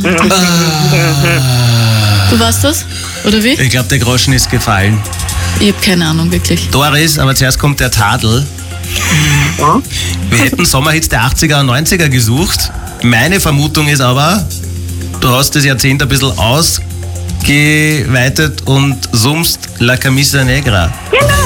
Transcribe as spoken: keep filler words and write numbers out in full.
Du warst das? Oder wie? Ich glaube, der Groschen ist gefallen. Ich habe keine Ahnung, wirklich. Doris, aber zuerst kommt der Tadel. Ja? Wir hätten Sommerhits der achtziger und neunziger gesucht. Meine Vermutung ist aber, du hast das Jahrzehnt ein bisschen ausgeweitet und summst La Camisa Negra. Genau!